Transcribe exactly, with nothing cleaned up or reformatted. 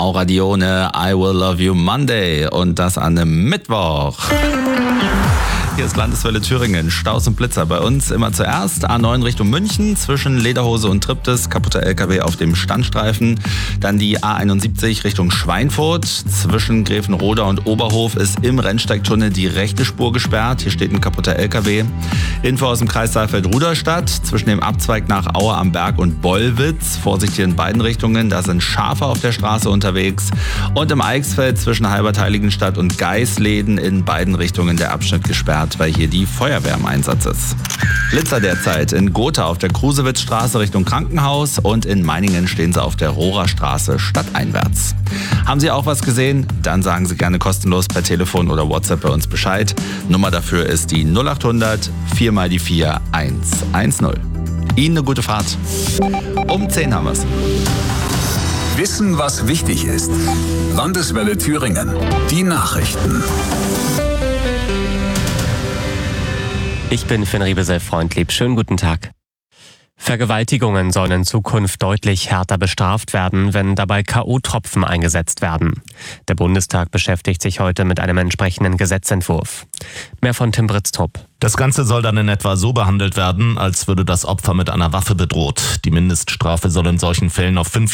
Aura Dione, I Will Love You Monday und das an einem Mittwoch. Hier ist Landeswelle Thüringen, Staus und Blitzer. Bei uns immer zuerst A neun Richtung München, zwischen Lederhose und Triptis, kaputter L K W auf dem Standstreifen. Dann die A einundsiebzig Richtung Schweinfurt, zwischen Gräfenroda und Oberhof ist im Rennsteigtunnel die rechte Spur gesperrt. Hier steht ein kaputter L K W. Info aus dem Kreis Saalfeld-Rudolstadt, zwischen dem Abzweig nach Aue am Berg und Bollwitz. Vorsicht hier in beiden Richtungen, da sind Schafe auf der Straße unterwegs. Und im Eichsfeld zwischen Halbertheiligenstadt und Geisleden in beiden Richtungen der Abschnitt gesperrt, weil hier die Feuerwehr im Einsatz ist. Blitzer derzeit in Gotha auf der Krusewitzstraße Richtung Krankenhaus und in Meiningen stehen sie auf der Rohrerstraße stadteinwärts. Haben Sie auch was gesehen? Dann sagen Sie gerne kostenlos per Telefon oder WhatsApp bei uns Bescheid. Nummer dafür ist die null acht hundert vier mal die vier eins eins null. Ihnen eine gute Fahrt. Um zehn haben wir's. Wissen, was wichtig ist. Landeswelle Thüringen. Die Nachrichten. Ich bin Finn Riebesell-Freundlieb. Schönen guten Tag. Vergewaltigungen sollen in Zukunft deutlich härter bestraft werden, wenn dabei K O-Tropfen eingesetzt werden. Der Bundestag beschäftigt sich heute mit einem entsprechenden Gesetzentwurf. Mehr von Tim Britztrup. Das Ganze soll dann in etwa so behandelt werden, als würde das Opfer mit einer Waffe bedroht. Die Mindeststrafe soll in solchen Fällen auf fünf